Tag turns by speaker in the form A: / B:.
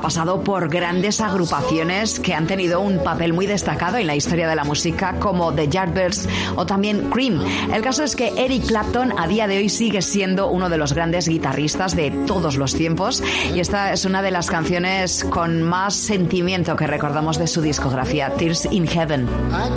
A: pasado por grandes agrupaciones que han tenido un papel muy destacado en la historia de la música, como The Yardbirds o también Cream. El caso es que Eric Clapton a día de hoy sigue siendo uno de los grandes guitarristas de todos los tiempos, y esta es una de las canciones con más sentimiento que recordamos de su discografía, Tears in Heaven.